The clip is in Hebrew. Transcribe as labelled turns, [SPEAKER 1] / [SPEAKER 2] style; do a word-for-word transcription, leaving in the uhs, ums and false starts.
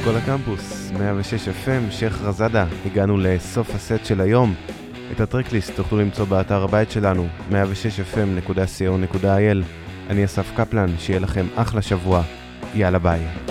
[SPEAKER 1] כל הקמפוס, מאה ושש אף אם, שייח רזאדה. הגענו לסוף הסט של היום. את הטרקליסט תוכלו למצוא באתר הבית שלנו, מאה ושש אף אם נקודה סי או נקודה איי אל. אני אסף קפלן, שיהיה לכם אחלה שבוע. יאללה ביי.